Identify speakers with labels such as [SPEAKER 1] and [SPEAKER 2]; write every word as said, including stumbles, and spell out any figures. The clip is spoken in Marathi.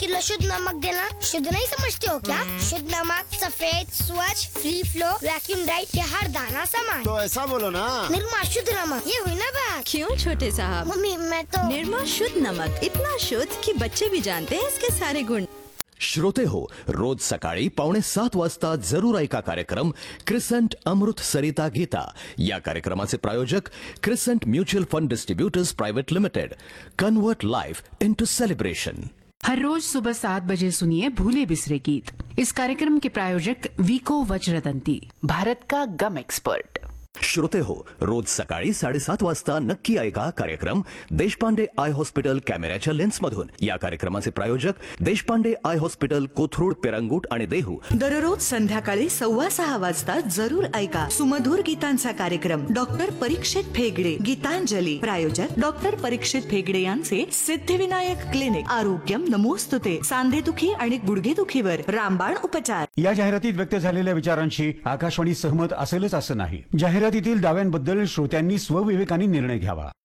[SPEAKER 1] किलो शुद्ध नमक देना। शुद्ध नहीं समझते हो क्या? शुद्ध नमक सफेद, स्वच्छ, फ्री फ्लो, वैक्यूम ड्राइड या हर दाना सामान।
[SPEAKER 2] तो ऐसा बोलो ना।
[SPEAKER 1] निर्मा शुद्ध नमक, ये हुई ना बात।
[SPEAKER 3] क्यों छोटे साहब?
[SPEAKER 1] मम्मी मैं तो
[SPEAKER 3] निर्मा शुद्ध नमक इतना शुद्ध कि बच्चे भी जानते हैं इसके सारे गुण।
[SPEAKER 4] श्रोते हो, रोज सकाळी पावणे सात वाजता जरूर ऐका कार्यक्रम क्रिसेंट अमृत सरिता गीता। या कार्यक्रमाचे प्रायोजक crescent mutual fund distributors private limited. Convert life into celebration.
[SPEAKER 5] हर रोज सुबह सात बजे सुनिए भूले बिसरे गीत। इस कार्यक्रम के प्रायोजक विको वज्रदंती, भारत का गम एक्सपर्ट।
[SPEAKER 4] श्रोते हो, रोज सकाळी साडेसात वाजता नक्की ऐका कार्यक्रम देशपांडे आय हॉस्पिटल कॅमेऱ्याच्या लेन्समधून। या कार्यक्रमाचे प्रायोजक देशपांडे आय हॉस्पिटल, कोथरूड, पेरंगूट आणि देहू।
[SPEAKER 6] दररोज संध्याकाळी सव्वा सहा वाजता जरूर ऐका सुमधुर गीतांचा कार्यक्रम डॉक्टर परीक्षित फेगडे गीतांजली। प्रायोजक डॉक्टर परीक्षित फेगडे यांचे सिद्धिविनायक क्लिनिक। आरोग्यम नमोस्तुते। सांधेदुखी आणि गुडघेदुखीवर रामबाण उपचार।
[SPEAKER 7] या जाहिरातीत व्यक्त झालेल्या विचारांशी आकाशवाणी सहमत असेलच असं नाही। जाहिरातीतील दाव्यांबद्दल श्रोत्यांनी स्वविवेकाने निर्णय घ्यावा।